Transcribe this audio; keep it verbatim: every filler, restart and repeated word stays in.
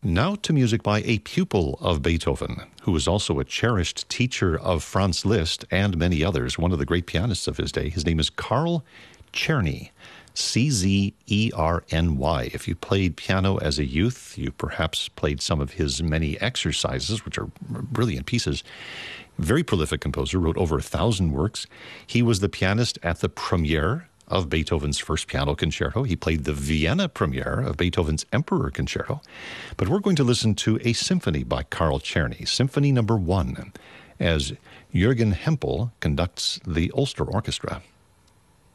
Now to music by a pupil of Beethoven, who was also a cherished teacher of Franz Liszt and many others, one of the great pianists of his day. His name is Carl Czerny, C Z E R N Y. If you played piano as a youth, you perhaps played some of his many exercises, which are brilliant pieces. Very prolific composer, wrote over a thousand works. He was the pianist at the premiere of Beethoven's first piano concerto. He played the Vienna premiere of Beethoven's Emperor Concerto. But we're going to listen to a symphony by Carl Czerny, Symphony Number One, as Jürgen Hempel conducts the Ulster Orchestra.